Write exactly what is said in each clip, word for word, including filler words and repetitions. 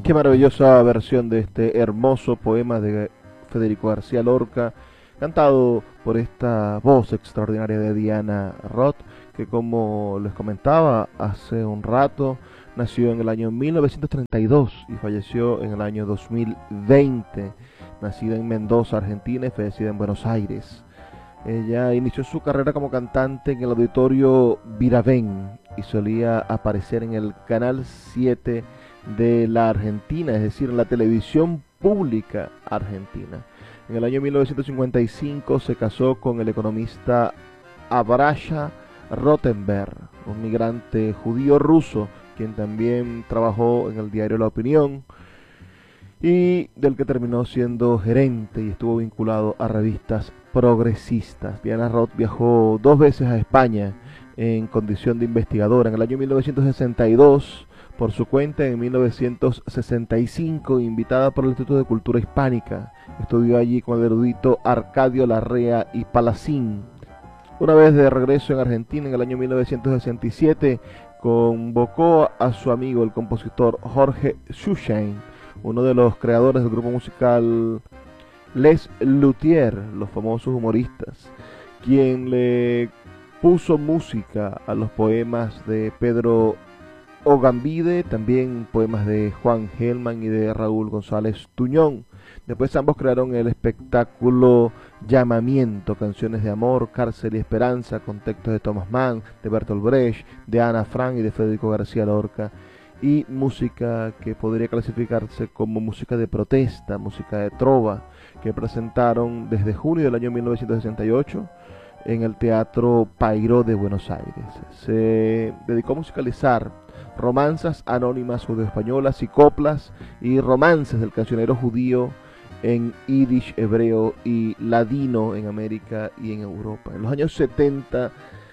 Qué maravillosa versión de este hermoso poema de Federico García Lorca, cantado por esta voz extraordinaria de Diana Roth, que como les comentaba hace un rato, nació en el año mil novecientos treinta y dos y falleció en el año dos mil veinte, nacida en Mendoza, Argentina, y fallecida en Buenos Aires. Ella inició su carrera como cantante en el auditorio Viravén y solía aparecer en el Canal siete de la Argentina, es decir, en la televisión pública argentina. En el año mil novecientos cincuenta y cinco se casó con el economista Abrasha Rottenberg, un migrante judío ruso, quien también trabajó en el diario La Opinión y del que terminó siendo gerente y estuvo vinculado a revistas progresistas. Diana Roth viajó dos veces a España en condición de investigadora, en el año mil novecientos sesenta y dos por su cuenta, en mil novecientos sesenta y cinco invitada por el Instituto de Cultura Hispánica. Estudió allí con el erudito Arcadio Larrea y Palacín. Una vez de regreso en Argentina, en el año mil novecientos sesenta y siete, convocó a su amigo, el compositor Jorge Schustein, uno de los creadores del grupo musical Les Luthiers, los famosos humoristas, quien le puso música a los poemas de Pedro Ogambide, también poemas de Juan Gelman y de Raúl González Tuñón. Después ambos crearon el espectáculo Llamamiento, canciones de amor, cárcel y esperanza, con textos de Thomas Mann, de Bertolt Brecht, de Ana Frank y de Federico García Lorca, y música que podría clasificarse como música de protesta, música de trova, que presentaron desde junio del año mil novecientos sesenta y ocho en el Teatro Payró de Buenos Aires. Se dedicó a musicalizar romanzas anónimas judeo-españolas y coplas y romances del cancionero judío en yiddish, hebreo y ladino en América y en Europa. En los años setenta,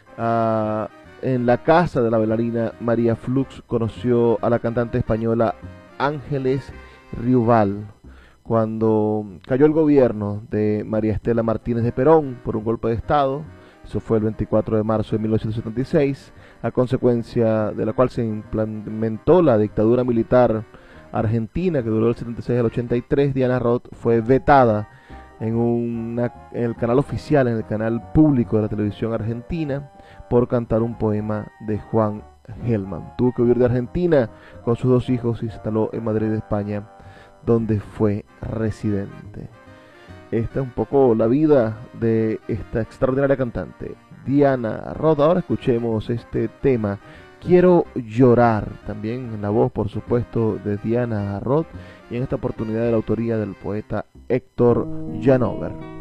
uh, en la casa de la bailarina María Flux, conoció a la cantante española Ángeles Riubal. Cuando cayó el gobierno de María Estela Martínez de Perón por un golpe de Estado, eso fue el veinticuatro de marzo de mil novecientos setenta y seis, a consecuencia de la cual se implementó la dictadura militar argentina, que duró del setenta y seis al ochenta y tres, Diana Roth fue vetada en, una, en el canal oficial, en el canal público de la televisión argentina, por cantar un poema de Juan Gelman. Tuvo que huir de Argentina con sus dos hijos y se instaló en Madrid, España, donde fue residente. Esta es un poco la vida de esta extraordinaria cantante, Diana Roth. Ahora escuchemos este tema, Quiero llorar, también en la voz, por supuesto, de Diana Roth, y en esta oportunidad de la autoría del poeta Héctor Janover.